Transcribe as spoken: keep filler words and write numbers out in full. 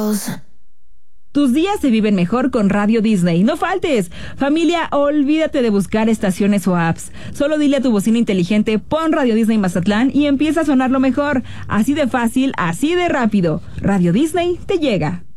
Tus días se viven mejor con Radio Disney. ¡No faltes! Familia, olvídate de buscar estaciones o apps. Solo dile a tu bocina inteligente, pon Radio Disney Mazatlán y empieza a sonarlo mejor. Así de fácil, así de rápido. Radio Disney te llega.